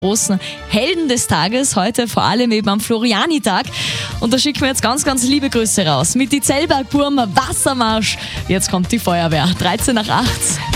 großen Helden des Tages, heute vor allem eben am Floriani-Tag. Und da schicken wir jetzt ganz, ganz liebe Grüße raus. Mit die Zellberg-Burm Wassermarsch. Jetzt kommt die Feuerwehr. 13 nach 8.